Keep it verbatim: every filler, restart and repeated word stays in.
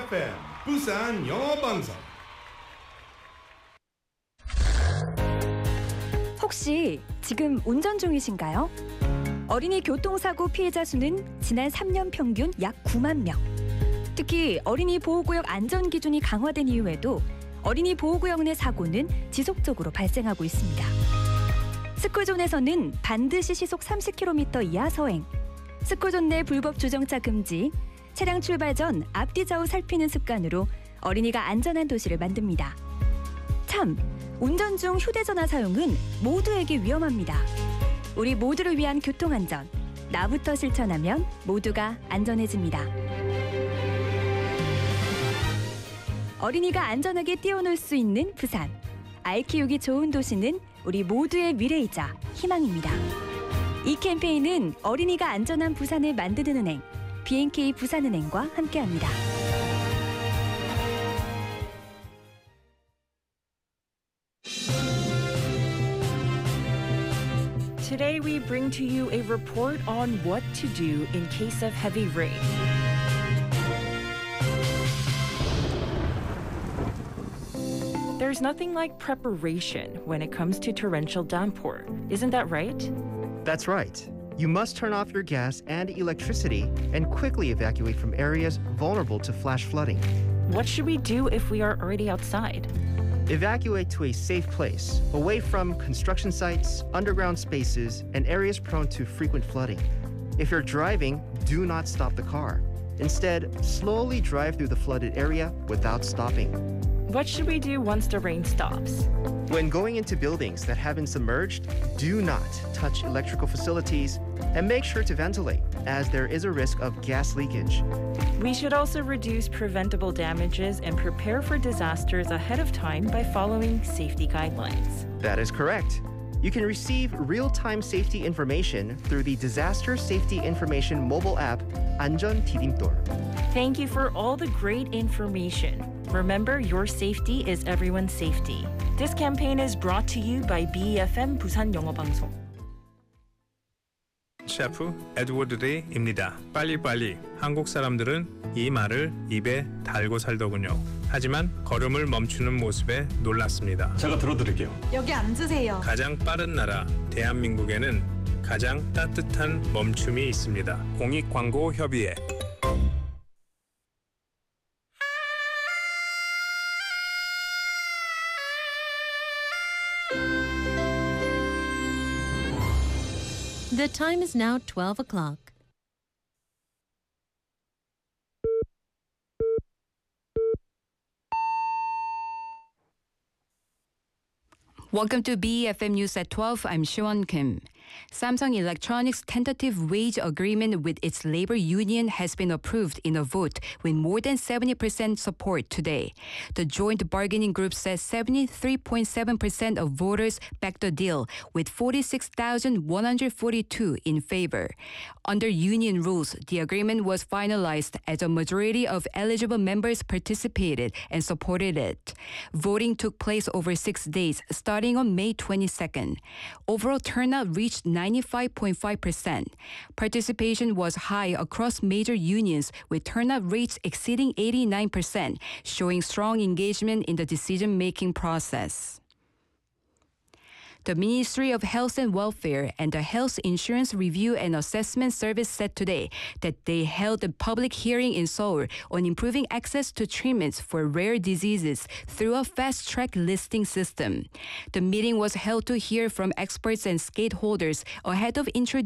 비에프엠 부산 영어방송. 혹시 지금 운전 중이신가요? 어린이 교통사고 피해자 수는 지난 삼 년 평균 약 구만 명. 특히 어린이 보호구역 안전기준이 강화된 이후에도 어린이 보호구역 내 사고는 지속적으로 발생하고 있습니다. 스쿨존에서는 반드시 시속 삼십 킬로미터 이하 서행, 스쿨존 내 불법 주정차 금지, 차량 출발 전 앞뒤 좌우 살피는 습관으로 어린이가 안전한 도시를 만듭니다. 참, 운전 중 휴대전화 사용은 모두에게 위험합니다. 우리 모두를 위한 교통안전, 나부터 실천하면 모두가 안전해집니다. 어린이가 안전하게 뛰어놀 수 있는 부산. 아이 키우기 좋은 도시는 우리 모두의 미래이자 희망입니다. 이 캠페인은 어린이가 안전한 부산을 만드는 은행, 비엔케이 부산은행과 함께합니다. Today we bring to you a report on what to do in case of heavy rain. There's nothing like preparation when it comes to torrential downpour. Isn't that right? That's right. You must turn off your gas and electricity and quickly evacuate from areas vulnerable to flash flooding. What should we do if we are already outside? Evacuate to a safe place, away from construction sites, underground spaces, and areas prone to frequent flooding. If you're driving, do not stop the car. Instead, slowly drive through the flooded area without stopping. What should we do once the rain stops? When going into buildings that have been submerged, do not touch electrical facilities and make sure to ventilate, as there is a risk of gas leakage. We should also reduce preventable damages and prepare for disasters ahead of time by following safety guidelines. That is correct. You can receive real-time safety information through the Disaster Safety Information mobile app, 안전 디딤돌. Thank you for all the great information. Remember, your safety is everyone's safety. This campaign is brought to you by 비이에프엠 부산 영어방송. 셰프 에드워드 레이입니다. 빨리빨리. 한국 사람들은 이 말을 입에 달고 살더군요. 하지만 걸음을 멈추는 모습에 놀랐습니다. 제가 들어드릴게요. 여기 앉으세요. 가장 빠른 나라 대한민국에는 가장 따뜻한 멈춤이 있습니다. 공익광고협의회. The time is now twelve o'clock. Welcome to B E F M News at twelve. I'm Siwon Kim. Samsung Electronics' tentative wage agreement with its labor union has been approved in a vote with more than seventy percent support today. The joint bargaining group says seventy-three point seven percent of voters backed the deal, with forty-six thousand one hundred forty-two in favor. Under union rules, the agreement was finalized as a majority of eligible members participated and supported it. Voting took place over six days, starting on May twenty-second. Overall turnout reached ninety-five point five percent. Participation was high across major unions, with turnout rates exceeding eighty-nine percent, showing strong engagement in the decision-making process. The Ministry of Health and Welfare and the Health Insurance Review and Assessment Service said today that they held a public hearing in Seoul on improving access to treatments for rare diseases through a fast-track listing system. The meeting was held to hear from experts and stakeholders ahead of introducing